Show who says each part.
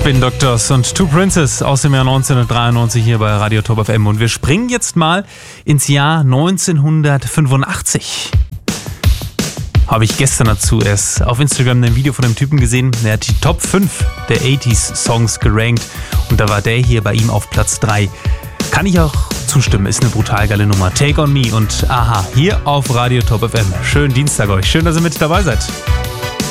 Speaker 1: Spin Doctors und Two Princes aus dem Jahr 1993 hier bei Radio Top FM. Und wir springen jetzt mal ins Jahr 1985. Habe ich gestern dazu erst auf Instagram ein Video von einem Typen gesehen, der hat die Top 5 der 80s Songs gerankt und da war der hier bei ihm auf Platz 3. Kann ich auch zustimmen, ist eine brutal geile Nummer. Take on Me und Aha, hier auf Radio Top FM. Schönen Dienstag euch, schön, dass ihr mit dabei seid.